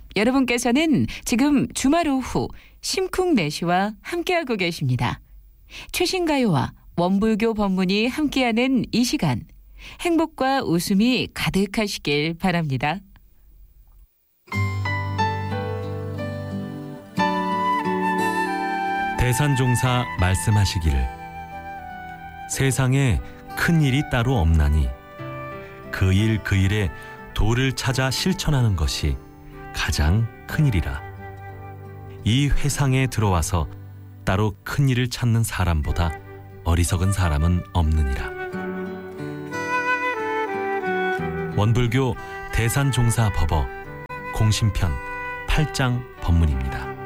여러분께서는 지금 주말 오후 심쿵내시와 함께하고 계십니다. 최신 가요와 원불교 법문이 함께하는 이 시간, 행복과 웃음이 가득하시길 바랍니다. 대산종사 말씀하시기를 세상에 큰 일이 따로 없나니 그 일 그 일에 도를 찾아 실천하는 것이 가장 큰 일이라. 이 회상에 들어와서 따로 큰 일을 찾는 사람보다 어리석은 사람은 없느니라. 원불교 대산종사 법어 공심편 8장 법문입니다.